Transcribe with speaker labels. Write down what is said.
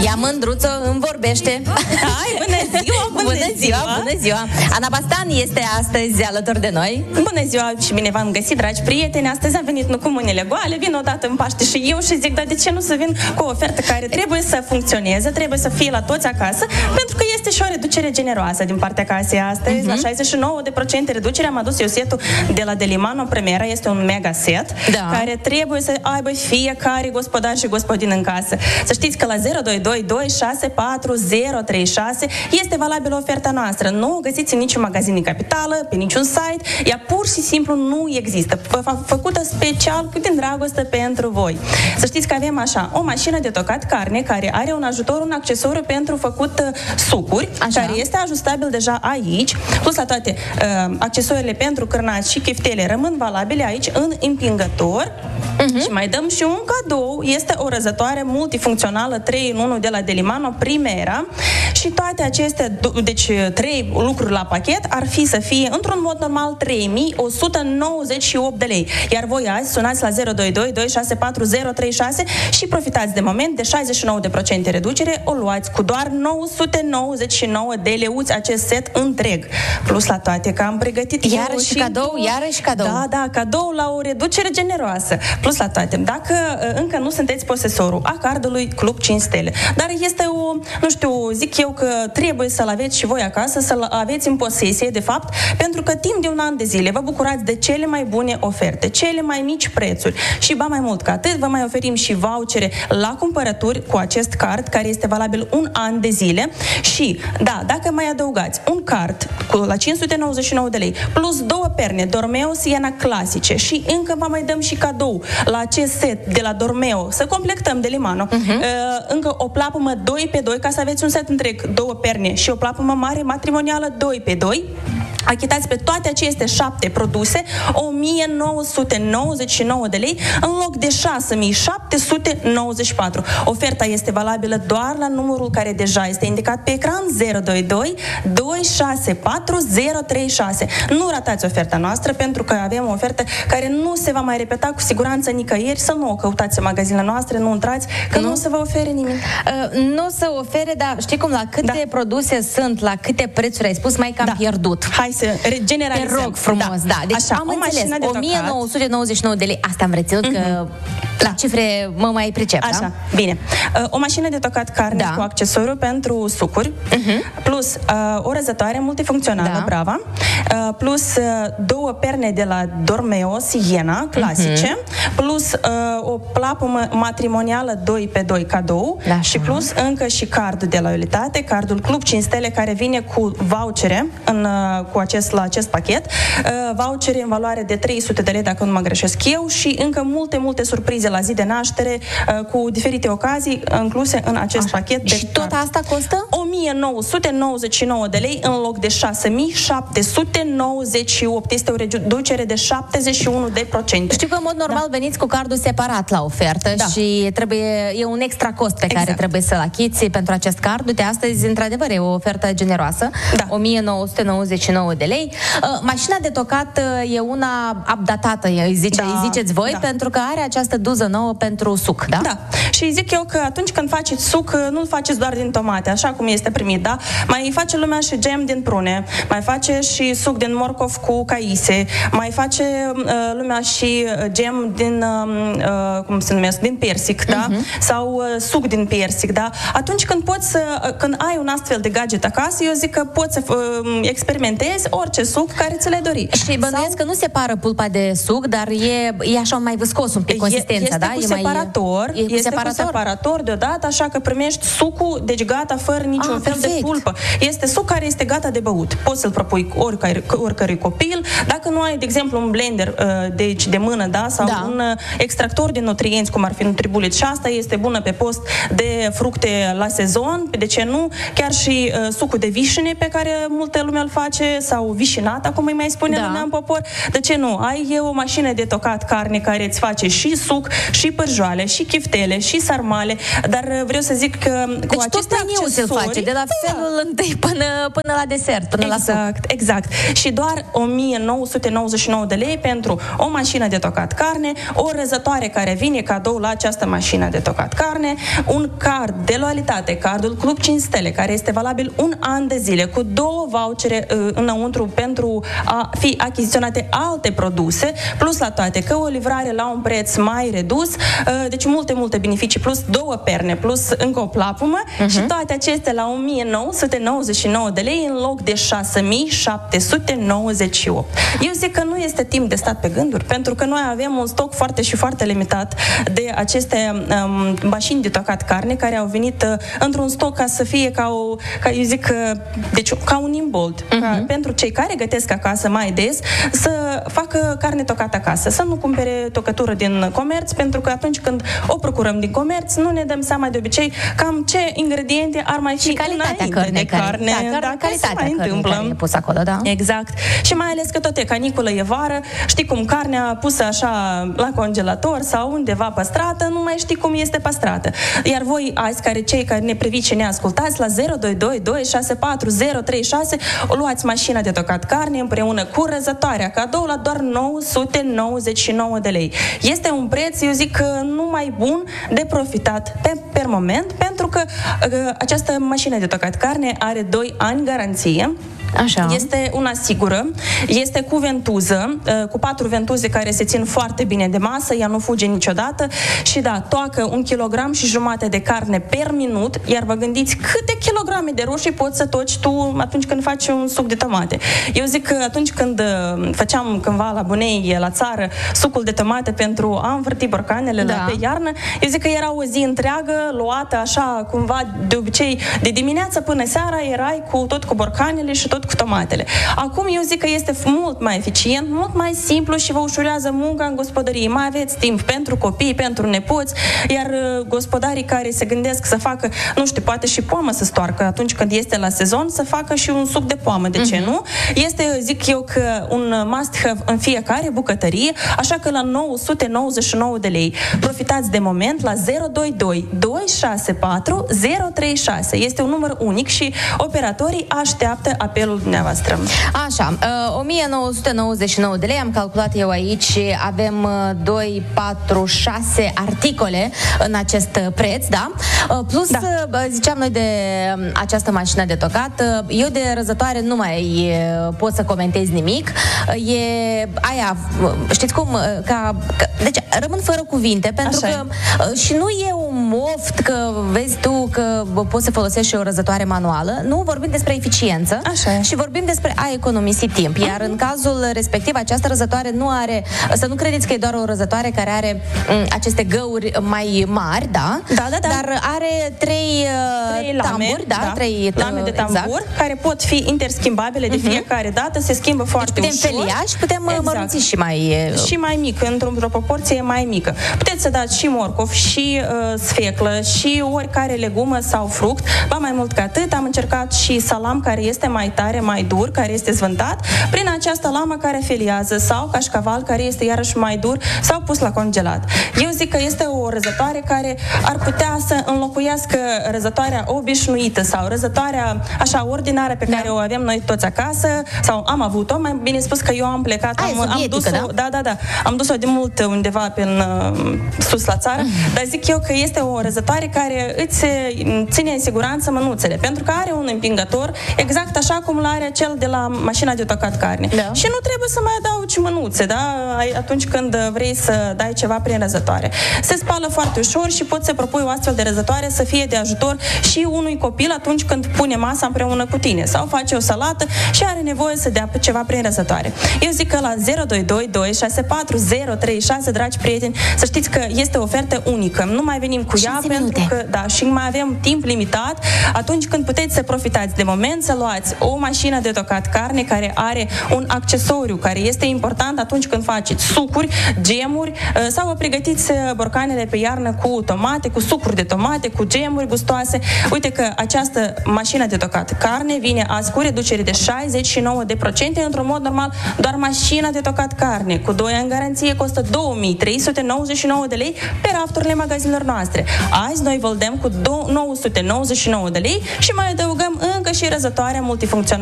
Speaker 1: Ea mândruță îmi vorbește.
Speaker 2: Hai, bună ziua!
Speaker 1: Bună ziua! Ana Bastan este astăzi alături de noi.
Speaker 2: Bună ziua și bine v-am găsit, dragi prieteni! Astăzi am venit nu cu mâinile goale, vin odată în Paște și eu și zic, dar de ce nu să vin cu o ofertă care trebuie să funcționeze, trebuie să fie la toți acasă, pentru că este și o reducere generoasă din partea casei astăzi. La 69% reducere am adus eu setul de la Delimano Primera, este un mega set care trebuie să aibă fiecare gospodar și gospodin în casă. Să știți că la 022264036 este valabilă oferta noastră. Nu o găsiți în niciun magazin din capitală, pe niciun site. Ea pur și simplu nu există. Făcută special din dragoste pentru voi. Să știți că avem așa, o mașină de tocat carne care are un ajutor, un accesoriu pentru făcut sucuri, care este ajustabil deja aici, plus la toate accesoriile pentru cârnați și cheftele rămân valabile aici în împingător. Și mai dăm și un cadou, este o răzătoare multifuncțională 3 în 1 de la Delimano Primera și toate aceste, deci 3 lucruri la pachet ar fi să fie într-un mod normal 3198 de lei. Iar voi azi sunați la 022264036 și profitați de moment de 69% reducere, o luați cu doar 999 de leuți acest set întreg. Plus la toate că am pregătit
Speaker 1: iarăși cadou.
Speaker 2: Da, cadou la o reducere generoasă. Plus la toate, dacă încă nu sunteți posesorul a cardului Club 5 Stele, dar este o, nu știu, zic eu că trebuie să-l aveți și voi acasă, să-l aveți în posesie, de fapt, pentru că timp de un an de zile vă bucurați de cele mai bune oferte, cele mai mici prețuri și ba mai mult ca atât, vă mai oferim și vouchere la cumpărături cu acest card, care este valabil un an de zile și, da, dacă mai adăugați un card la 599 de lei, plus 2 perne Dormeo Siena clasice și încă vă mai dăm și cadou la acest set de la Dormeo, să completăm Delimano, încă o plapumă 2x2, ca să aveți un set întreg, 2 perne și o plapumă mare matrimonială 2x2. Achitați pe toate aceste 7 produse 1999 de lei în loc de 6794. Oferta este valabilă doar la numărul care deja este indicat pe ecran, 022 264036. Nu ratați oferta noastră, pentru că avem o ofertă care nu se va mai repeta cu siguranță nicăieri. Să nu o căutați în magazinele noastre, nu intrați, că nu o să vă ofere nimic.
Speaker 1: Nu o să ofere, dar știi cum, la câte produse sunt, la câte prețuri ai spus, mai cam pierdut.
Speaker 2: Hai să regeneralizăm.
Speaker 1: Te rog frumos, Deci
Speaker 2: așa,
Speaker 1: am înțeles, 1999 de lei, asta am reținut, că la cifre mă mai pricep,
Speaker 2: așa, bine. O mașină de tocat carne cu accesoriu pentru sucuri, plus o răzătoare multifuncțională, Brava, plus 2 perne de la Dormeo Siena, clasice, plus o plapumă matrimonială 2x2 cadou și plus încă și cardul de loialitate, cardul Club 5 Stele, care vine cu vouchere la acest pachet, vouchere în valoare de 300 de lei, dacă nu mă greșesc eu, și încă multe surprize la zi de naștere cu diferite ocazii incluse în acest pachet.
Speaker 1: Și tot asta costă?
Speaker 2: 1999 de lei în loc de 6798. Este o reducere de 71%.
Speaker 1: Știu că în mod normal veniți cu cardul separat la ofertă și e un extra cost pe care trebuie să-l achiți pentru acest card. Uite, astăzi, într-adevăr, e o ofertă generoasă. 1999 de lei. Mașina de tocat e una updatată, îi ziceți voi, pentru că are această duză nouă pentru suc, da?
Speaker 2: Da. Și zic eu că atunci când faceți suc, nu-l faceți doar din tomate, așa cum este primit, da? Mai face lumea și gem din prune, mai face și suc din morcov cu caise, mai face lumea și gem din, din persic, da? Sau suc din persic, da? Atunci când ai un astfel de gadget acasă, eu zic că poți să experimentezi orice suc care ți le dori.
Speaker 1: Și bănuiesc că nu separă pulpa de suc, dar e așa mai viscos un pic consistența, da?
Speaker 2: Cu separator, cu separator deodată, așa că primești sucul, deci gata, fără niciun fel de pulpă. Este suc care este gata de băut. Poți să-l propui oricărui copil. Dacă nu ai, de exemplu, un blender de mână, da? Sau un extractor de nutrienți, cum ar fi Nutribullet, și asta este bună pe post de fructe la sezon, de ce nu? Chiar și sucul de vișine, pe care multă lume îl face, sau vișinata, cum îi mai spune lumea în popor. De ce nu? Ai o mașină de tocat carne care îți face și suc, și pârjoale, și chiftele, și sarmale, dar vreau să zic că cu aceste accesori...
Speaker 1: face, de la felul întâi până la desert, până la suc.
Speaker 2: Exact. Și doar 1999 de lei pentru o mașină de tocat carne, o răzătoare care vine cadou la această mașină de tocat carne, un card de loialitate, cardul Club 5 Stele, care este valabil un an de zile, cu 2 vouchere înăuntru pentru a fi achiziționate alte produse, plus la toate că o livrare la un preț mai redus, deci multe beneficii, plus 2 perne, plus încă o plapumă și toate acestea la 1999 de lei în loc de 6798. Eu zic că nu este timp de stat pe gânduri, pentru că noi avem un stoc foarte limitat de aceste mașini de tocat carne care au venit într-un stoc ca să fie ca un imbold. Pentru cei care gătesc acasă mai des să facă carne tocată acasă, să nu cumpere tocătură din comerț, pentru că atunci când o procurăm din comerț, nu ne dăm seama de obicei cam ce ingrediente ar mai fi
Speaker 1: calitatea
Speaker 2: înainte de carne.
Speaker 1: Calitatea cărnii care e pus acolo, da?
Speaker 2: Exact. Și mai ales că tot e caniculă, e vară, știi cum carnea pusă așa la congelator sau undeva păstrată, nu mai știi cum este păstrată. Iar voi azi, cei care ne priviți și ne ascultați, la 022 264 036, o luați mașina de tocat carne împreună cu răzătoarea cadou la doar 999 de lei. Este un preț, eu zic, nu mai bun de profitat per moment, pentru că această mașină de tocat carne are 2 ani garanție.
Speaker 1: Așa.
Speaker 2: Este una sigură, este cu ventuză, cu 4 ventuze care se țin foarte bine de masă, ea nu fuge niciodată și toacă 1,5 kg de carne per minut, iar vă gândiți câte kilograme de roșii poți să toci tu atunci când faci un suc de tomate. Eu zic că atunci când făceam cândva la bunei, la țară, sucul de tomate pentru a învârti borcanele pe iarnă, eu zic că era o zi întreagă luată așa, cumva, de obicei, de dimineață până seara erai tot cu borcanele și tot cu tomatele. Acum eu zic că este mult mai eficient, mult mai simplu și vă ușurează munca în gospodărie. Mai aveți timp pentru copii, pentru nepoți, iar gospodarii care se gândesc să facă, nu știu, poate și poamă să stoarcă atunci când este la sezon, să facă și un suc de poamă. De ce nu? Este, zic eu, că un must-have în fiecare bucătărie, așa că la 999 de lei. Profitați de moment la 022 264 036. Este un număr unic și operatorii așteaptă apelul dumneavoastră.
Speaker 1: Așa, 1999 de lei, am calculat eu aici, avem 2, 4, 6 articole în acest preț, da? Plus, ziceam noi de această mașină de tocat, eu de răzătoare nu mai pot să comentez nimic. E aia, știți cum, deci rămân fără cuvinte, pentru că și nu e un moft că vezi tu că poți să folosești și o răzătoare manuală, nu, vorbim despre eficiență. Și vorbim despre a economisi timp. Iar în cazul respectiv, această răzătoare nu are, să nu credeți că e doar o răzătoare care are aceste găuri mai mari, dar are 3 tamburi, 3
Speaker 2: lame de tambur, care pot fi interschimbabile de fiecare dată, se schimbă foarte
Speaker 1: ușor. Putem felia și putem mărunți și mai
Speaker 2: mic, într-o proporție mai mică. Puteți să dați și morcov, și sfeclă, și oricare legumă sau fruct. Ba mai mult ca atât, am încercat și salam care este mai tare, mai dur, care este zvântat, prin această lamă care feliază, sau cașcaval care este iarăși mai dur sau pus la congelat. Eu zic că este o răzătoare care ar putea să înlocuiască răzătoarea obișnuită sau răzătoarea așa ordinară pe care o avem noi toți acasă, sau am avut-o, mai bine spus că eu am plecat, am dus-o, am dus-o de mult undeva sus la țară, dar zic eu că este o răzătoare care îți ține în siguranță mănuțele, pentru că are un împingător exact așa cum l-are cel de la mașina de tocat carne. Și nu trebuie să mai adaugi mânuțe, atunci când vrei să dai ceva prin răzătoare. Se spală foarte ușor și poți să propui o astfel de răzătoare să fie de ajutor și unui copil atunci când pune masa împreună cu tine sau face o salată și are nevoie să dea ceva prin răzătoare. Eu zic că la 022 264 036, dragi prieteni, să știți că este o ofertă unică. Nu mai venim cu ea pentru că și mai avem timp limitat, atunci când puteți să profitați de moment, să luați o mașină de tocat carne care are un accesoriu care este important atunci când faceți sucuri, gemuri sau vă pregătiți borcanele pe iarnă cu tomate, cu sucuri de tomate, cu gemuri gustoase. Uite, Uite că această mașină de tocat carne vine azi cu reducere de 69%. Într-un mod normal, doar mașina de tocat carne cu 2 ani garanție costă 2399 de lei pe rafturile magazinelor noastre. Azi noi vă dăm cu 999 de lei și mai adăugăm încă și răzătoarea multifuncțională